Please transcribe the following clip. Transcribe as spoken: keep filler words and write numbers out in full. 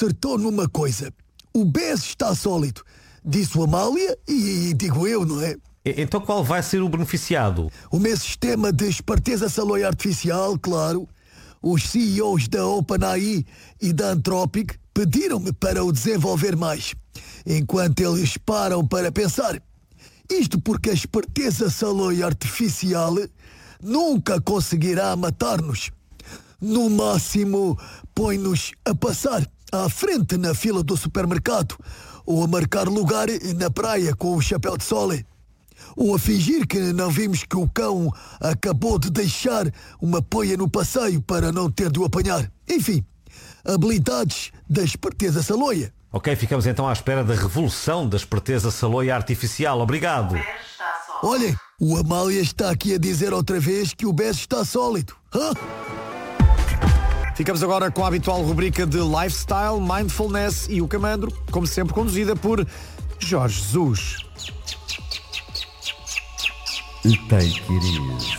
acertou numa coisa. O B E S está sólido. Disse o Amália e, e digo eu, não é? Então qual vai ser o beneficiado? O meu sistema de esperteza saloia artificial, claro. Os C E Os da OpenAI e da Anthropic pediram-me para o desenvolver mais, enquanto eles param para pensar. Isto porque a esperteza saloia artificial nunca conseguirá matar-nos. No máximo, põe-nos a passar à frente na fila do supermercado, ou a marcar lugar na praia com o chapéu de sol, ou a fingir que não vimos que o cão acabou de deixar uma poia no passeio para não ter de o apanhar. Enfim, habilidades da esperteza saloia. Ok, ficamos então à espera da revolução da esperteza saloia artificial. Obrigado. Olhem, o Amália está aqui a dizer outra vez que o B E S está sólido. Hã? Ficamos agora com a habitual rubrica de Lifestyle, Mindfulness e o Camandro, como sempre conduzida por Jorge Jesus. Take it easy.